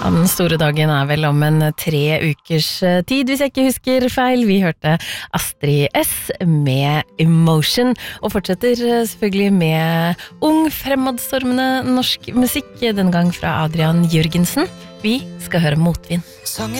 Den store dagen vel om en 3 ukers tid, hvis jeg ikke husker feil. Vi hørte Astrid S med Emotion, og fortsetter selvfølgelig med ung, fremadstormende norsk musikk, denne gang fra Adrian Jørgensen. Vi skal høre Motvind.